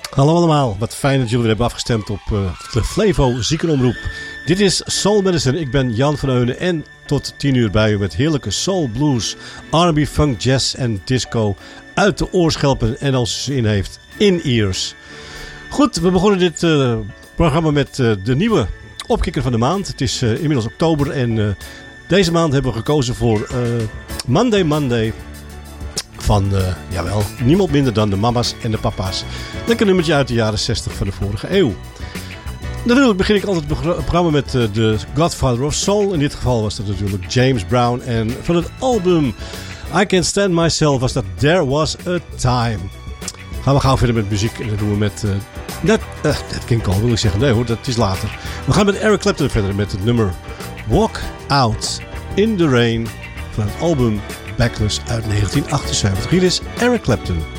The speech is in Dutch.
Hallo allemaal, wat fijn dat jullie weer hebben afgestemd op de Flevo Ziekenomroep. Dit is Soul Medicine, ik ben Jan van Eunen en tot 10 uur bij u met heerlijke soul, blues, R&B, funk, jazz en disco uit de oorschelpen en als u zin heeft, in-ears. Goed, we begonnen dit programma met de nieuwe opkikker van de maand. Het is inmiddels oktober en deze maand hebben we gekozen voor Monday van, jawel, niemand minder dan de mama's en de papa's. Lekker nummertje uit de jaren 60 van de vorige eeuw. Natuurlijk begin ik altijd het programma met de Godfather of Soul. In dit geval was dat natuurlijk James Brown. En van het album I Can't Stand Myself was dat There Was a Time. Gaan we gauw verder met muziek. En dat doen we met Nat King Cole, wil ik zeggen. Nee hoor, dat is later. We gaan met Eric Clapton verder met het nummer Walk Out in the Rain van het album Backless uit 1978. Hier is Eric Clapton.